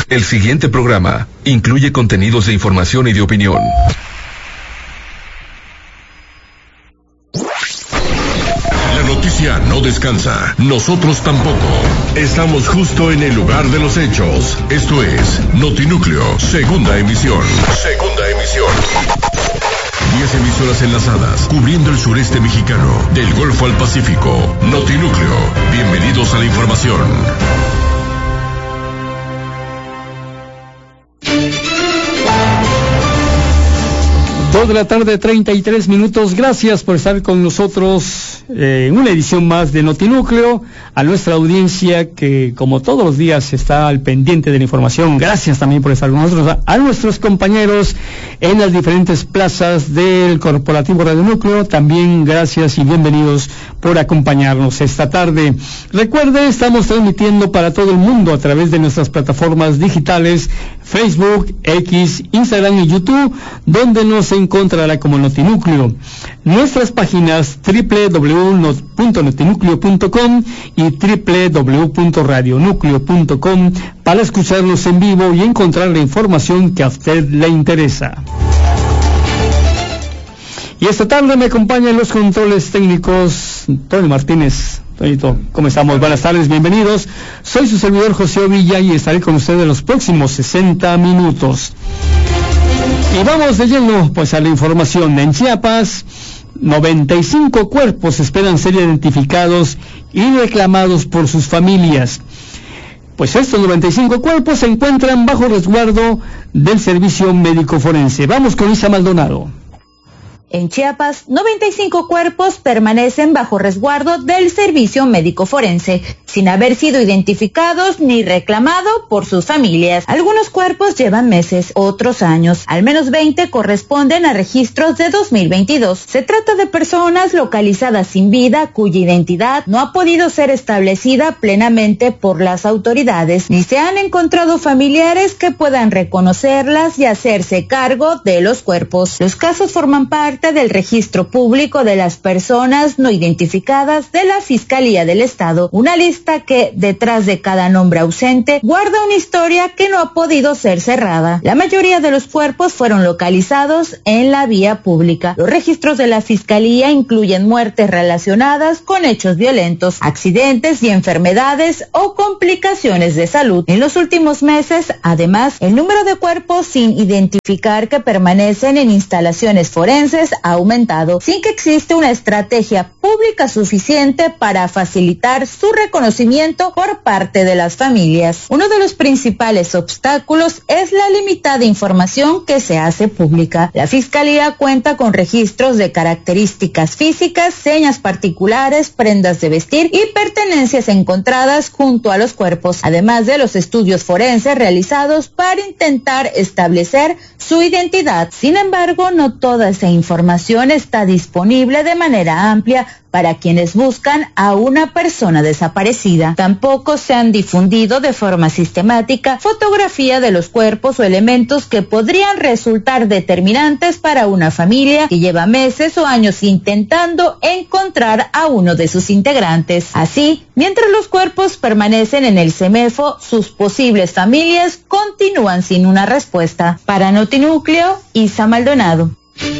El siguiente programa incluye contenidos de información y de opinión. La noticia no descansa, nosotros tampoco. Estamos justo en el lugar de los hechos. Esto es Notinúcleo, segunda emisión. 10 emisoras enlazadas, cubriendo el sureste mexicano, del Golfo al Pacífico. Notinúcleo, bienvenidos a la información. 2:33 p.m. Gracias por estar con nosotros en una edición más de Notinúcleo. A nuestra audiencia que, como todos los días, está al pendiente de la información. Gracias también por estar con nosotros. A nuestros compañeros en las diferentes plazas del Corporativo Radio Núcleo, también gracias y bienvenidos por acompañarnos esta tarde. Recuerde, estamos transmitiendo para todo el mundo a través de nuestras plataformas digitales, Facebook, X, Instagram y YouTube, donde nos encontrará como Notinúcleo. Nuestras páginas www.notinúcleo.com y www.radionúcleo.com para escucharnos en vivo y encontrar la información que a usted le interesa. Y esta tarde me acompañan los controles técnicos Tony Martínez. Tonito, ¿cómo estamos? Buenas tardes, bienvenidos. Soy su servidor José Ovilla y estaré con ustedes los próximos 60 minutos. Y vamos de lleno pues a la información. En Chiapas, 95 cuerpos esperan ser identificados y reclamados por sus familias. Pues estos 95 cuerpos se encuentran bajo resguardo del Servicio Médico Forense. Vamos con Isa Maldonado. En Chiapas, 95 cuerpos permanecen bajo resguardo del Servicio Médico Forense, sin haber sido identificados ni reclamados por sus familias. Algunos cuerpos llevan meses, otros años. Al menos 20 corresponden a registros de 2022. Se trata de personas localizadas sin vida, cuya identidad no ha podido ser establecida plenamente por las autoridades, ni se han encontrado familiares que puedan reconocerlas y hacerse cargo de los cuerpos. Los casos forman parte del registro público de las personas no identificadas de la Fiscalía del Estado, una lista que, detrás de cada nombre ausente, guarda una historia que no ha podido ser cerrada. La mayoría de los cuerpos fueron localizados en la vía pública. Los registros de la Fiscalía incluyen muertes relacionadas con hechos violentos, accidentes y enfermedades o complicaciones de salud. En los últimos meses, además, el número de cuerpos sin identificar que permanecen en instalaciones forenses ha aumentado, sin que exista una estrategia pública suficiente para facilitar su reconocimiento por parte de las familias. Uno de los principales obstáculos es la limitada información que se hace pública. La Fiscalía cuenta con registros de características físicas, señas particulares, prendas de vestir y pertenencias encontradas junto a los cuerpos, además de los estudios forenses realizados para intentar establecer su identidad. Sin embargo, no toda esa información está disponible de manera amplia para quienes buscan a una persona desaparecida. Tampoco se han difundido de forma sistemática fotografía de los cuerpos o elementos que podrían resultar determinantes para una familia que lleva meses o años intentando encontrar a uno de sus integrantes. Así, mientras los cuerpos permanecen en el CEMEFO, sus posibles familias continúan sin una respuesta. Para Notinúcleo, Isa Maldonado.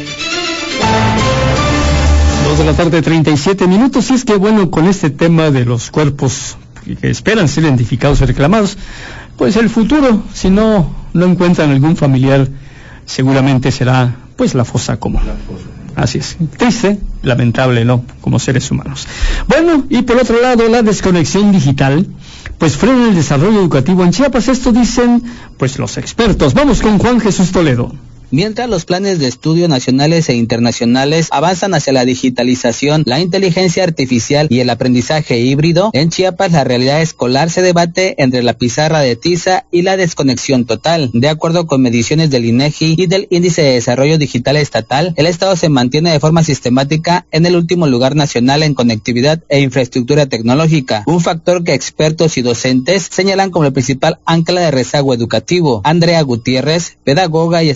2:37 p.m. Y es que bueno, con este tema de los cuerpos que esperan ser identificados y reclamados, pues el futuro, si no encuentran algún familiar, seguramente será pues la fosa común. Así es, triste, lamentable, ¿no? Como seres humanos. Bueno, y por otro lado, la desconexión digital pues frena el desarrollo educativo en Chiapas. Esto dicen pues los expertos. Vamos con Juan Jesús Toledo. Mientras los planes de estudio nacionales e internacionales avanzan hacia la digitalización, la inteligencia artificial y el aprendizaje híbrido, en Chiapas la realidad escolar se debate entre la pizarra de tiza y la desconexión total. De acuerdo con mediciones del INEGI y del Índice de Desarrollo Digital Estatal, el Estado se mantiene de forma sistemática en el último lugar nacional en conectividad e infraestructura tecnológica, un factor que expertos y docentes señalan como el principal ancla de rezago educativo. Andrea Gutiérrez, pedagoga y especialista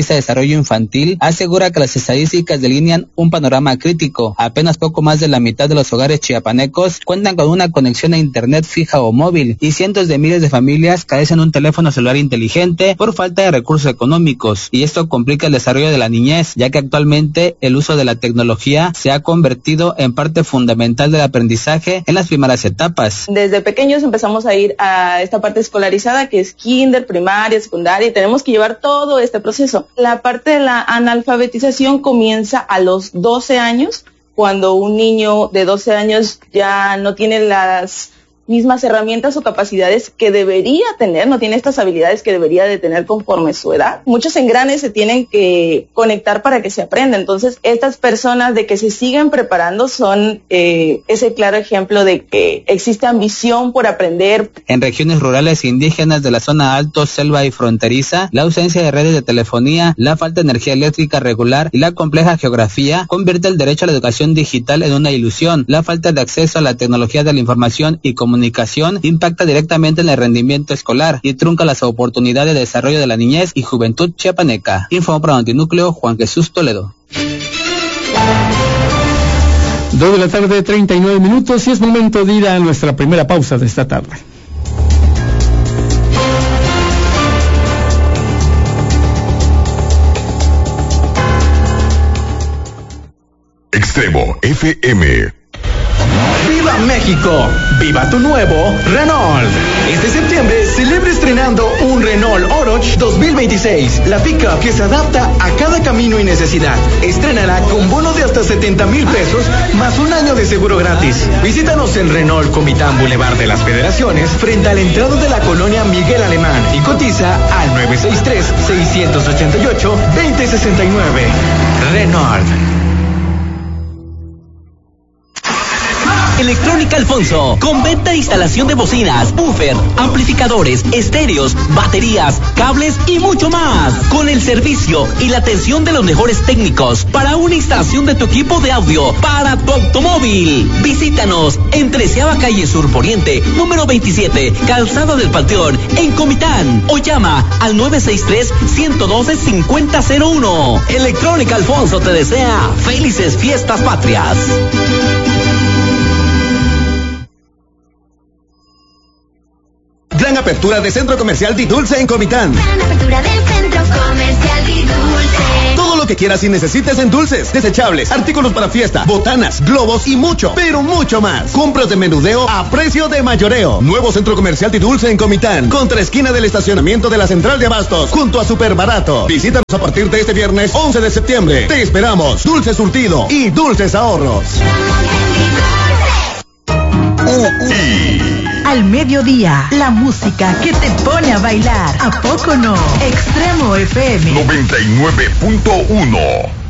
especialista de desarrollo infantil, asegura que las estadísticas delinean un panorama crítico. Apenas poco más de la mitad de los hogares chiapanecos cuentan con una conexión a internet fija o móvil, y cientos de miles de familias carecen de un teléfono celular inteligente por falta de recursos económicos, y esto complica el desarrollo de la niñez, ya que actualmente el uso de la tecnología se ha convertido en parte fundamental del aprendizaje en las primeras etapas. Desde pequeños empezamos a ir a esta parte escolarizada que es kinder, primaria, secundaria, y tenemos que llevar todo este proceso. La parte de la analfabetización comienza a los 12 años, cuando un niño de 12 años ya no tiene las mismas herramientas o capacidades que debería tener, no tiene estas habilidades que debería de tener conforme su edad. Muchos engranes se tienen que conectar para que se aprenda. Entonces, estas personas de que se siguen preparando son ese claro ejemplo de que existe ambición por aprender. En regiones rurales e indígenas de la zona alto, selva y fronteriza, la ausencia de redes de telefonía, la falta de energía eléctrica regular y la compleja geografía convierte el derecho a la educación digital en una ilusión. La falta de acceso a la tecnología de la información y comunicación impacta directamente en el rendimiento escolar y trunca las oportunidades de desarrollo de la niñez y juventud chiapaneca. Informó para Notinúcleo Juan Jesús Toledo. 2:39 p.m. y es momento de ir a nuestra primera pausa de esta tarde. Extremo FM. ¡Viva México! ¡Viva tu nuevo Renault! Este septiembre celebra estrenando un Renault Oroch 2026, la pickup que se adapta a cada camino y necesidad. Estrénala con bono de hasta 70,000 pesos más un año de seguro gratis. Visítanos en Renault Comitán Boulevard de las Federaciones, frente a la entrada de la colonia Miguel Alemán, y cotiza al 963-688-2069. Renault. Electrónica Alfonso, con venta e instalación de bocinas, buffer, amplificadores, estéreos, baterías, cables y mucho más. Con el servicio y la atención de los mejores técnicos para una instalación de tu equipo de audio para tu automóvil. Visítanos en 13ª Calle Sur Poniente, número 27, Calzada del Panteón, en Comitán, o llama al 963-112-5001. Electrónica Alfonso te desea felices fiestas patrias. Gran apertura de Centro Comercial Di Dulce en Comitán. Gran apertura del Centro Comercial Di Dulce. Todo lo que quieras y necesites en dulces, desechables, artículos para fiesta, botanas, globos y mucho, pero mucho más. Compras de menudeo a precio de mayoreo. Nuevo Centro Comercial Di Dulce en Comitán, contra esquina del estacionamiento de la Central de Abastos, junto a Super Barato. Visítanos a partir de este viernes 11 de septiembre. Te esperamos. Dulce surtido y dulces ahorros. Al mediodía, la música que te pone a bailar. ¿A poco no? Extremo FM 99.1